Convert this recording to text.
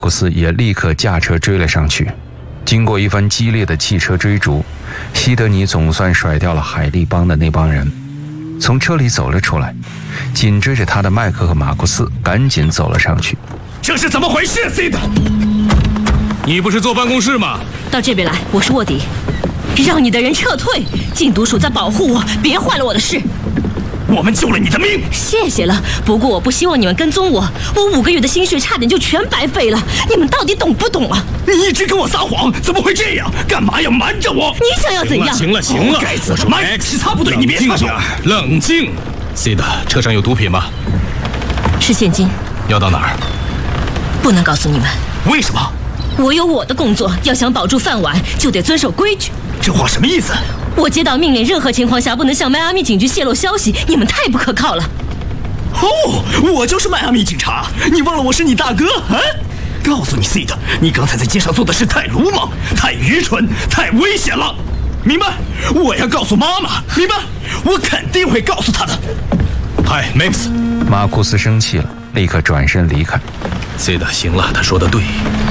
库斯也立刻驾车追了上去。经过一番激烈的汽车追逐，西德尼总算甩掉了海利帮的那帮人，从车里走了出来。紧追着他的麦克和马库斯赶紧走了上去。 这是怎么回事 ，C 的？ 你不是坐办公室吗？ 到这边来，我是卧底。让你的人撤退，禁毒署在保护我，别坏了我的事。 我们救了你的命， 谢谢了。不过我不希望你们跟踪我，我5个月的心血差点就全白费了。你们到底懂不懂啊？ 你一直跟我撒谎，怎么会这样？干嘛要瞒着我？ 你想要怎样？ 行了， 该死的，Max 是他不对，你别插手。 冷静。C 的车上有毒品吗？ 是现金。 要到哪儿？ 不能告诉你们。 为什么？ 我有我的工作，要想保住饭碗，就得遵守规矩。 这话什么意思？ 我接到命令，任何情况下不能向迈阿密警局泄露消息。你们太不可靠了。 哦，我就是迈阿密警察，你忘了我是你大哥啊？告诉你 C 的，你刚才在街上做的事太鲁莽、太愚蠢、太危险了，明白？我要告诉妈妈，明白？我肯定会告诉她的。 嗨 ，Max。 马库斯生气了，立刻转身离开。 C 的，行了，他说的对。